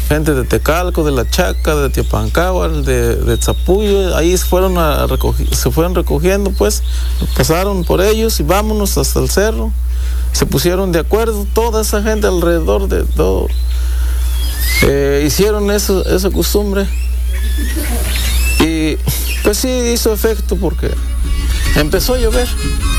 gente de Tecalco, de La Chaca, de Teopancáhuatl, de Tzapullo. Ahí se fueron recogiendo, pues, pasaron por ellos y vámonos hasta el cerro. Se pusieron de acuerdo, toda esa gente alrededor de todo. Hicieron esa costumbre. Y pues sí hizo efecto porque empezó a llover.